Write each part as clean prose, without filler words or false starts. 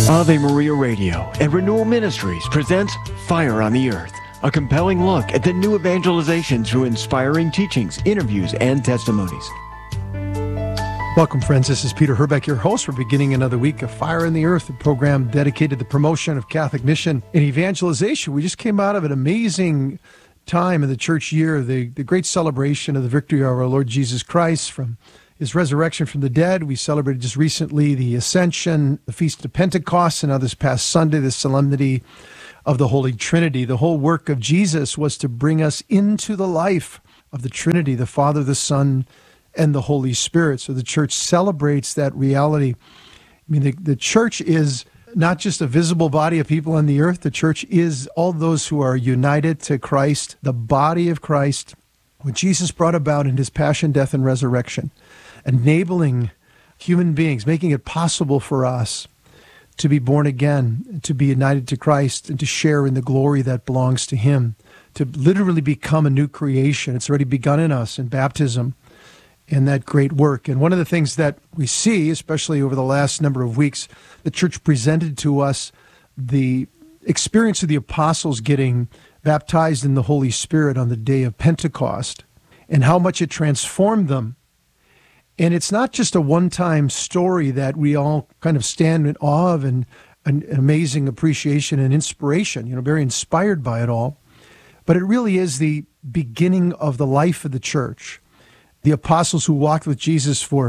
Ave Maria Radio and Renewal Ministries presents Fire on the Earth, a compelling look at the new evangelization through inspiring teachings, interviews, and testimonies. Welcome, friends. This is Peter Herbeck, your host. We're beginning another week of Fire on the Earth, a program dedicated to the promotion of Catholic mission and evangelization. We just came out of an amazing time in the church year, the great celebration of the victory of our Lord Jesus Christ from his resurrection from the dead. We celebrated just recently the Ascension, the Feast of Pentecost, and now this past Sunday, the Solemnity of the Holy Trinity. The whole work of Jesus was to bring us into the life of the Trinity, the Father, the Son, and the Holy Spirit. So the church celebrates that reality. I mean, the church is not just a visible body of people on the earth. The church is all those who are united to Christ, the body of Christ, what Jesus brought about in his passion, death, and resurrection, enabling human beings, making it possible for us to be born again, to be united to Christ, and to share in the glory that belongs to him, to literally become a new creation. It's already begun in us in baptism, in that great work. And one of the things that we see, especially over the last number of weeks, the church presented to us the experience of the apostles getting baptized in the Holy Spirit on the day of Pentecost, and how much it transformed them. And it's not just a one-time story that we all kind of stand in awe of and an amazing appreciation and inspiration, very inspired by it all. But it really is the beginning of the life of the church. The apostles who walked with Jesus for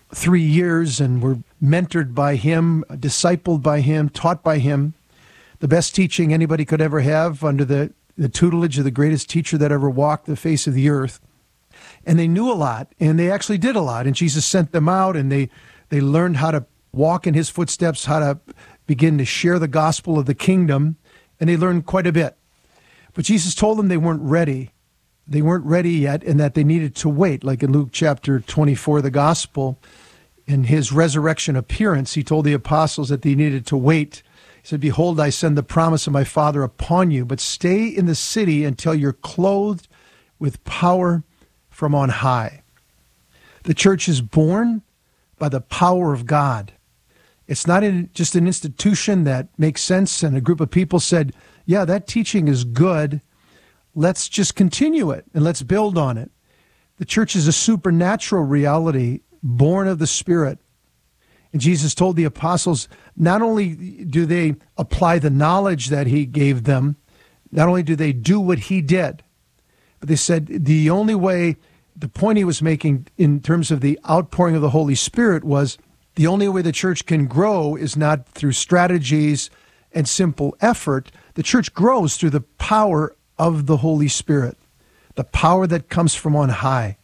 3 years and were mentored by him, discipled by him, taught by him, the best teaching anybody could ever have under the tutelage of the greatest teacher that ever walked the face of the earth. And they knew a lot, and they actually did a lot. And Jesus sent them out, and they learned how to walk in his footsteps, how to begin to share the gospel of the kingdom, and they learned quite a bit. But Jesus told them they weren't ready. They weren't ready yet, and that they needed to wait. Like in Luke chapter 24, the gospel, in his resurrection appearance, he told the apostles that they needed to wait. He said, "Behold, I send the promise of my Father upon you, but stay in the city until you're clothed with power from on high." The church is born by the power of God. It's not just an institution that makes sense and a group of people said, yeah, that teaching is good. Let's just continue it and let's build on it. The church is a supernatural reality born of the Spirit. And Jesus told the apostles, not only do they apply the knowledge that he gave them, not only do they do what he did, but they said the only way, the point he was making in terms of the outpouring of the Holy Spirit was the only way the church can grow is not through strategies and simple effort. The church grows through the power of the Holy Spirit, the power that comes from on high.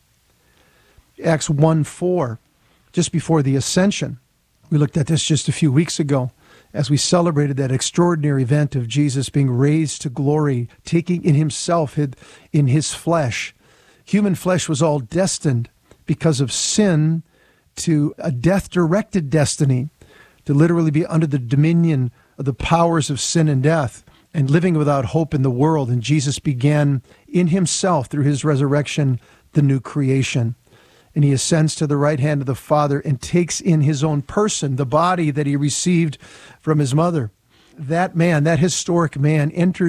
Acts 1:4, just before the Ascension. We looked at this just a few weeks ago as we celebrated that extraordinary event of Jesus being raised to glory, taking in himself, in his flesh. Human flesh was all destined because of sin to a death-directed destiny, to literally be under the dominion of the powers of sin and death and living without hope in the world. And Jesus began in himself, through his resurrection, the new creation. And he ascends to the right hand of the Father and takes in his own person, the body that he received from his mother. That man, that historic man,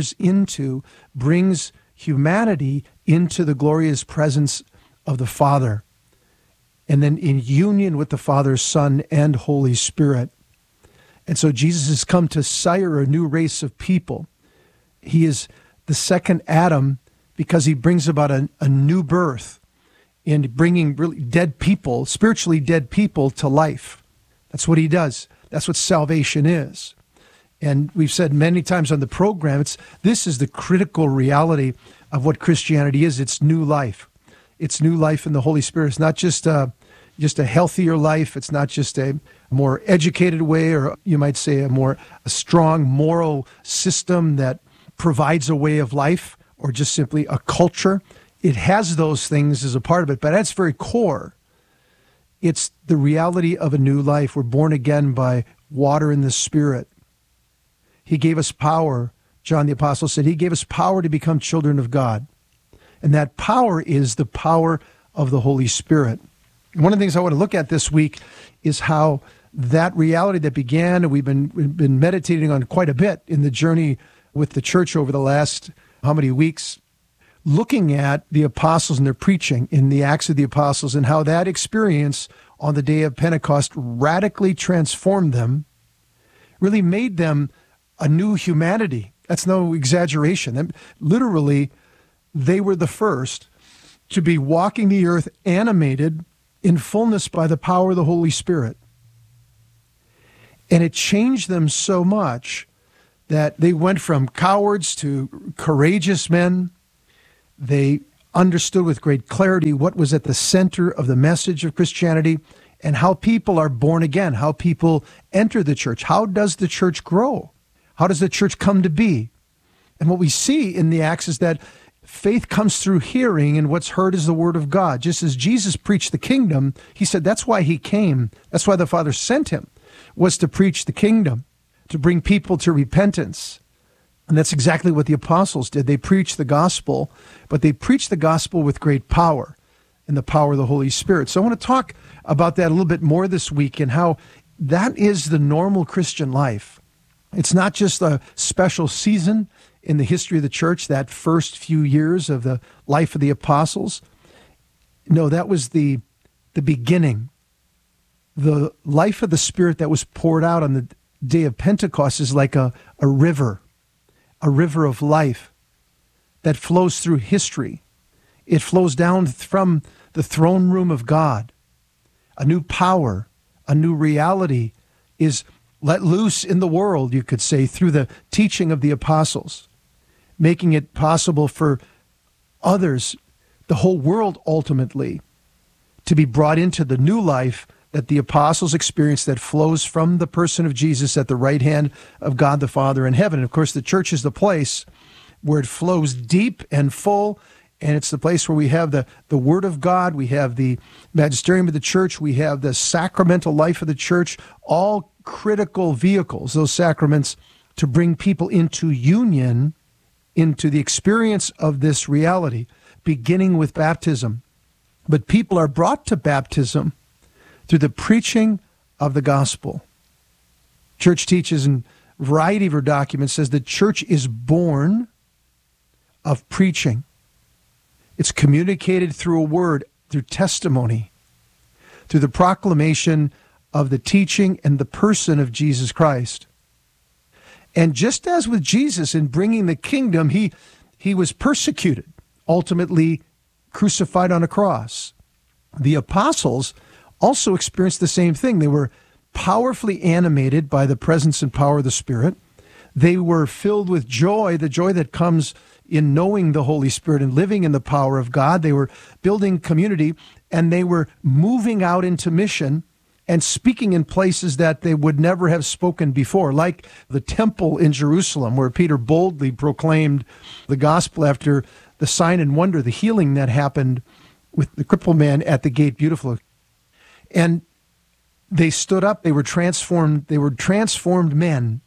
brings humanity into the glorious presence of the Father. And then in union with the Father, Son, and Holy Spirit. And so Jesus has come to sire a new race of people. He is the second Adam because he brings about a new birth in bringing really dead people, spiritually dead people, to life. That's what he does. That's what salvation is. And we've said many times on the program, this is the critical reality of what Christianity is. It's new life. It's new life in the Holy Spirit. It's not just a healthier life. It's not just a more educated way, or you might say a strong moral system that provides a way of life, or just simply a culture. It has those things as a part of it, but at its very core, it's the reality of a new life. We're born again by water and the Spirit. He gave us power. John the Apostle said he gave us power to become children of God. And that power is the power of the Holy Spirit. One of the things I want to look at this week is how that reality that began, and we've been meditating on quite a bit in the journey with the church over the last how many weeks, looking at the apostles and their preaching in the Acts of the Apostles and how that experience on the day of Pentecost radically transformed them, really made them a new humanity. That's no exaggeration. Literally, they were the first to be walking the earth animated in fullness by the power of the Holy Spirit. And it changed them so much that they went from cowards to courageous men. They understood with great clarity what was at the center of the message of Christianity and how people are born again, how people enter the church. How does the church grow? How does the church come to be? And what we see in the Acts is that faith comes through hearing, and what's heard is the word of God. Just as Jesus preached the kingdom, he said that's why he came. That's why the Father sent him, was to preach the kingdom, to bring people to repentance. And that's exactly what the apostles did. They preached the gospel, but they preached the gospel with great power and the power of the Holy Spirit. So I want to talk about that a little bit more this week and how that is the normal Christian life. It's not just a special season in the history of the church, that first few years of the life of the apostles. No, that was the beginning. The life of the Spirit that was poured out on the day of Pentecost is like a river of life that flows through history. It flows down from the throne room of God. A new power, a new reality is let loose in the world, you could say, through the teaching of the apostles, making it possible for others, the whole world ultimately, to be brought into the new life that the apostles experienced that flows from the person of Jesus at the right hand of God the Father in heaven. And of course, the church is the place where it flows deep and full, and it's the place where we have the Word of God, we have the magisterium of the church, we have the sacramental life of the church, all critical vehicles, those sacraments, to bring people into union, into the experience of this reality, beginning with baptism. But people are brought to baptism through the preaching of the gospel. Church teaches in a variety of her documents, says the church is born of preaching. It's communicated through a word, through testimony, through the proclamation of the teaching and the person of Jesus Christ. And just as with Jesus in bringing the kingdom, he was persecuted, ultimately crucified on a cross. The apostles also experienced the same thing. They were powerfully animated by the presence and power of the Spirit. They were filled with joy, the joy that comes in knowing the Holy Spirit and living in the power of God. They were building community, and they were moving out into mission and speaking in places that they would never have spoken before, like the temple in Jerusalem, where Peter boldly proclaimed the gospel after the sign and wonder, the healing that happened with the crippled man at the gate, beautiful. And they stood up, they were transformed men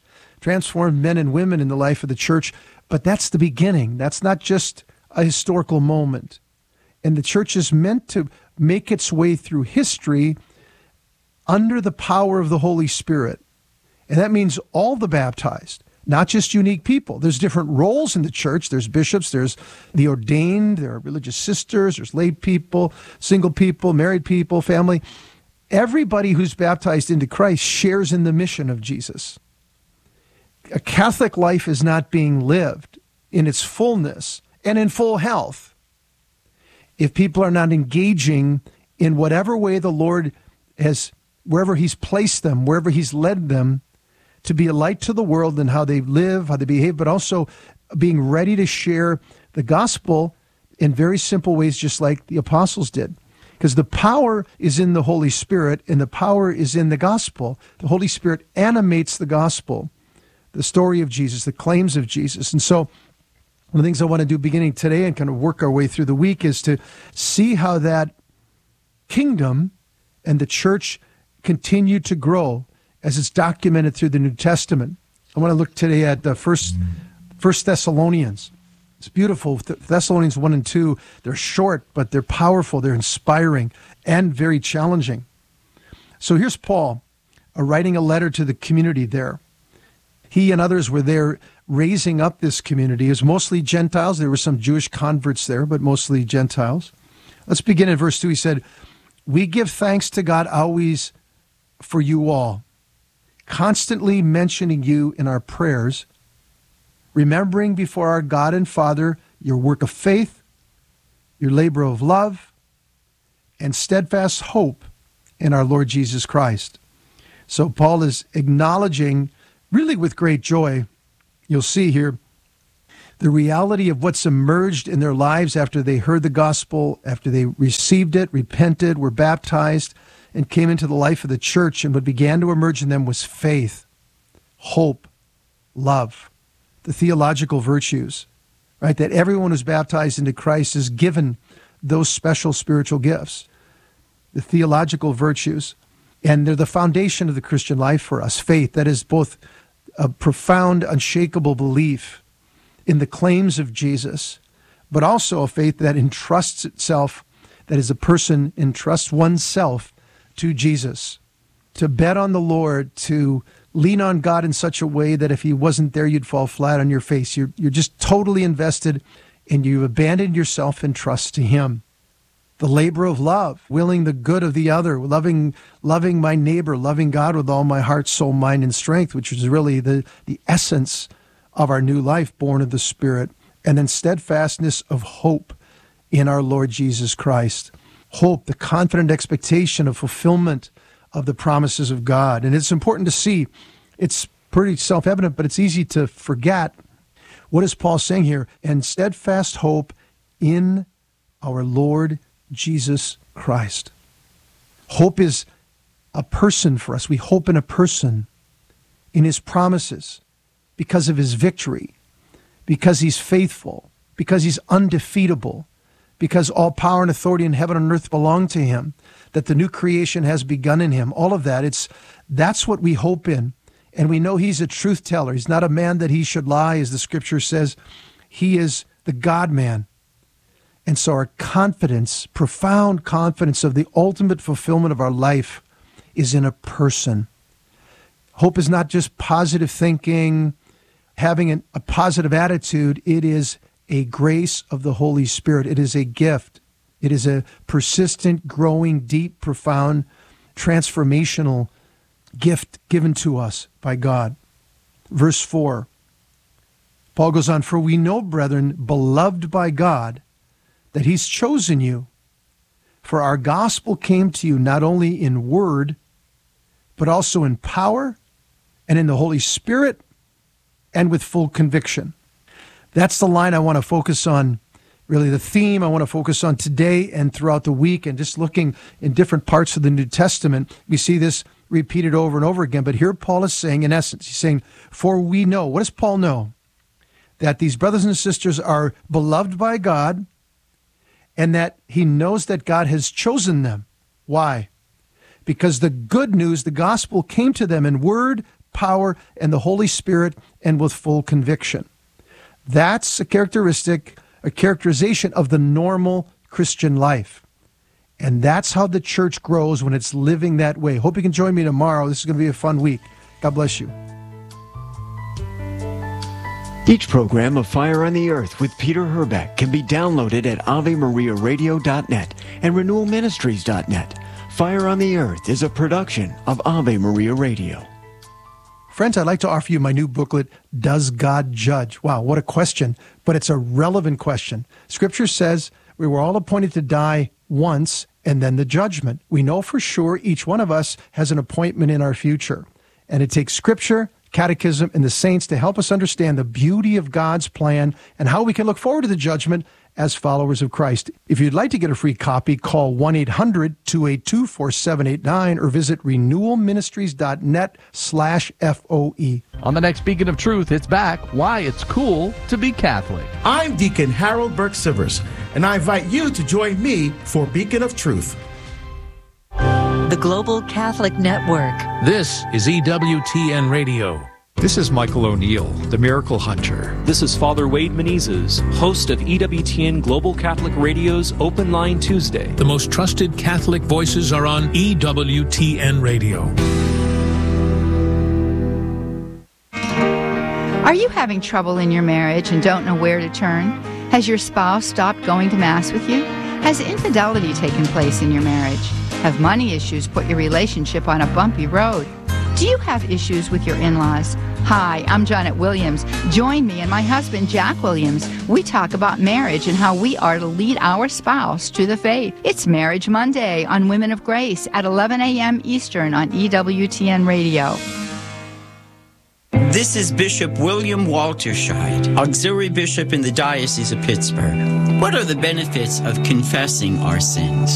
and women in the life of the church. But that's the beginning. That's not just a historical moment. And the church is meant to make its way through history under the power of the Holy Spirit. And that means all the baptized, not just unique people. There's different roles in the church. There's bishops, there's the ordained, there are religious sisters, there's lay people, single people, married people, family. Everybody who's baptized into Christ shares in the mission of Jesus. A Catholic life is not being lived in its fullness and in full health if people are not engaging in whatever way the Lord has, wherever he's placed them, wherever he's led them, to be a light to the world in how they live, how they behave, but also being ready to share the gospel in very simple ways, just like the apostles did. Because the power is in the Holy Spirit, and the power is in the gospel. The Holy Spirit animates the gospel, the story of Jesus, the claims of Jesus. And so one of the things I want to do beginning today and kind of work our way through the week is to see how that kingdom and the church continue to grow as it's documented through the New Testament. I want to look today at the First Thessalonians. It's beautiful. Thessalonians 1 and 2, they're short, but they're powerful, they're inspiring, and very challenging. So here's Paul writing a letter to the community there. He and others were there raising up this community. It was mostly Gentiles. There were some Jewish converts there, but mostly Gentiles. Let's begin in verse 2. He said, "We give thanks to God always for you all, constantly mentioning you in our prayers, remembering before our God and Father your work of faith, your labor of love, and steadfast hope in our Lord Jesus Christ." So Paul is acknowledging, really with great joy, you'll see here, the reality of what's emerged in their lives after they heard the gospel, after they received it, repented, were baptized, and came into the life of the church. And what began to emerge in them was faith, hope, love, the theological virtues, right? That everyone who's baptized into Christ is given those special spiritual gifts, the theological virtues. And they're the foundation of the Christian life for us. Faith, that is both a profound, unshakable belief in the claims of Jesus, but also a faith that entrusts itself, that is, a person entrusts oneself to Jesus, to bet on the Lord, to lean on God in such a way that if he wasn't there, you'd fall flat on your face. You're just totally invested, and you've abandoned yourself in trust to him. The labor of love, willing the good of the other, loving my neighbor, loving God with all my heart, soul, mind, and strength, which is really the essence of our new life, born of the Spirit. And then steadfastness of hope in our Lord Jesus Christ. Hope, the confident expectation of fulfillment of the promises of God. And it's important to see, it's pretty self-evident, but it's easy to forget. What is Paul saying here? And steadfast hope in our Lord Jesus Christ. Hope is a person for us. We hope in a person, in his promises, because of his victory, because he's faithful, because he's undefeatable, because all power and authority in heaven and earth belong to him, that the new creation has begun in him. All of that, that's what we hope in. And we know he's a truth teller. He's not a man that he should lie, as the scripture says. He is the God-man. And so our confidence, profound confidence of the ultimate fulfillment of our life is in a person. Hope is not just positive thinking, having a positive attitude. It is a grace of the Holy Spirit. It is a gift. It is a persistent, growing, deep, profound, transformational gift given to us by God. Verse 4, Paul goes on, "For we know, brethren, beloved by God, that he's chosen you. For our gospel came to you not only in word, but also in power and in the Holy Spirit and with full conviction." That's the line I want to focus on, really the theme I want to focus on today and throughout the week. And just looking in different parts of the New Testament, we see this repeated over and over again. But here Paul is saying, in essence, he's saying, for we know. What does Paul know? That these brothers and sisters are beloved by God, and that he knows that God has chosen them. Why? Because the good news, the gospel, came to them in word, power, and the Holy Spirit, and with full conviction. That's a characterization of the normal Christian life. And that's how the church grows, when it's living that way. Hope you can join me tomorrow. This is going to be a fun week. God bless you. Each program of Fire on the Earth with Peter Herbeck can be downloaded at AveMariaRadio.net and RenewalMinistries.net. Fire on the Earth is a production of Ave Maria Radio. Friends, I'd like to offer you my new booklet, Does God Judge? Wow, what a question, but it's a relevant question. Scripture says we were all appointed to die once and then the judgment. We know for sure each one of us has an appointment in our future. And it takes Scripture, Catechism, and the saints to help us understand the beauty of God's plan and how we can look forward to the judgment as followers of Christ. If you'd like to get a free copy, call 1-800-282-4789 or visit renewalministries.net/FOE. On the next Beacon of Truth, it's back, Why It's Cool to Be Catholic. I'm Deacon Harold Burke-Sivers, and I invite you to join me for Beacon of Truth. The Global Catholic Network. This is EWTN Radio. This is Michael O'Neill, the Miracle Hunter. This is Father Wade Menezes, host of EWTN Global Catholic Radio's Open Line Tuesday. The most trusted Catholic voices are on EWTN Radio. Are you having trouble in your marriage and don't know where to turn? Has your spouse stopped going to Mass with you? Has infidelity taken place in your marriage? Have money issues put your relationship on a bumpy road? Do you have issues with your in-laws? Hi, I'm Janet Williams. Join me and my husband, Jack Williams. We talk about marriage and how we are to lead our spouse to the faith. It's Marriage Monday on Women of Grace at 11 a.m. Eastern on EWTN Radio. This is Bishop William Walterscheid, Auxiliary Bishop in the Diocese of Pittsburgh. What are the benefits of confessing our sins?